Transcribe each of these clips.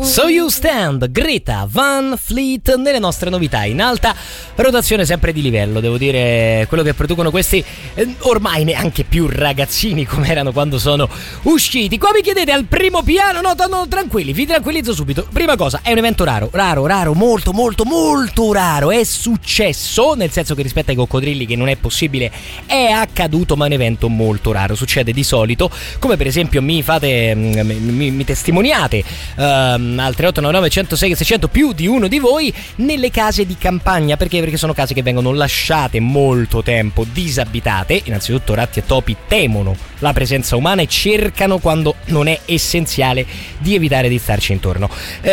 So You Stand, Greta Van Fleet, nelle nostre novità in alta rotazione, sempre di livello, devo dire. Quello che producono questi ormai neanche più ragazzini come erano quando sono usciti. Qua mi chiedete al primo piano, no, tranquilli, vi tranquillizzo subito. Prima cosa, è un evento raro, molto raro. È successo, nel senso che rispetto ai coccodrilli, che non è possibile, è accaduto, ma è un evento molto raro. Succede di solito, come per esempio mi testimoniate al 3899 106 600 più di uno di voi, nelle case di campagna. Perché sono case che vengono lasciate molto tempo disabitate. Innanzitutto ratti e topi temono la presenza umana e cercano, quando non è essenziale, di evitare di starci intorno,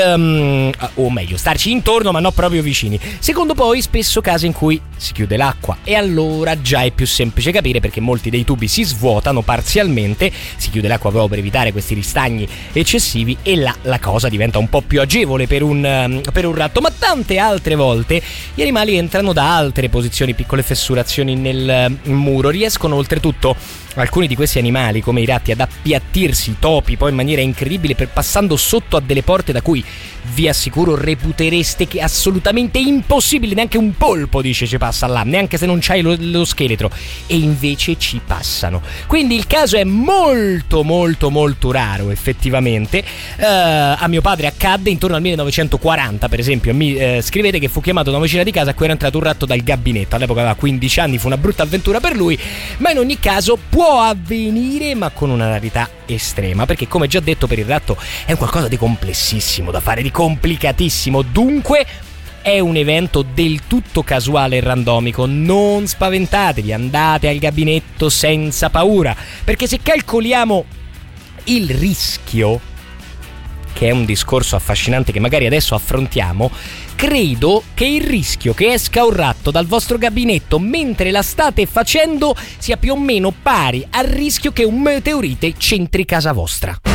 o meglio, starci intorno ma non proprio vicini. Secondo, poi spesso case in cui si chiude l'acqua, e allora già è più semplice capire perché molti dei tubi si svuotano parzialmente. Si chiude l'acqua proprio per evitare questi ristagni eccessivi, e la cosa diventa un po' più agevole per un ratto. Ma tante altre volte gli animali entrano da altre posizioni, piccole fessurazioni nel muro. Riescono oltretutto alcuni di questi animali, come i ratti, ad appiattirsi, i topi poi in maniera incredibile, passando sotto a delle porte da cui vi assicuro reputereste che è assolutamente impossibile. Neanche un polpo, dice, ci passa là, neanche se non c'hai lo scheletro, e invece ci passano. Quindi il caso è molto raro, effettivamente. A mio padre accadde intorno al 1940, per esempio. Mi scrivete che fu chiamato da una vicina di casa a cui era entrato un ratto dal gabinetto. All'epoca aveva 15 anni, fu una brutta avventura per lui, ma in ogni caso può avvenire, ma con una rarità estrema, perché come già detto, per il ratto è un qualcosa di complessissimo da fare, di complicatissimo. Dunque è un evento del tutto casuale e randomico. Non spaventatevi, andate al gabinetto senza paura, perché se calcoliamo il rischio, che è un discorso affascinante che magari adesso affrontiamo, credo che il rischio che esca un ratto dal vostro gabinetto mentre la state facendo sia più o meno pari al rischio che un meteorite centri casa vostra.